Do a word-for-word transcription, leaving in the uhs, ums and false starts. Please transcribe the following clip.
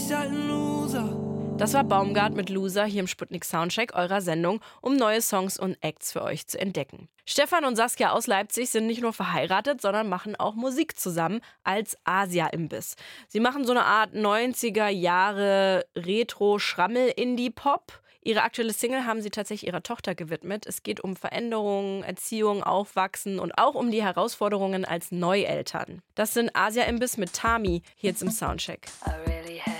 bist halt ein Loser. Das war Baumgart mit Loser hier im Sputnik Soundcheck eurer Sendung, um neue Songs und Acts für euch zu entdecken. Stefan und Saskia aus Leipzig sind nicht nur verheiratet, sondern machen auch Musik zusammen als Asia-Imbiss. Sie machen so eine Art neunziger Jahre Retro-Schrammel-Indie-Pop. Ihre aktuelle Single haben sie tatsächlich ihrer Tochter gewidmet. Es geht um Veränderungen, Erziehung, Aufwachsen und auch um die Herausforderungen als Neueltern. Das sind Asia-Imbiss mit Tami hier jetzt im Soundcheck.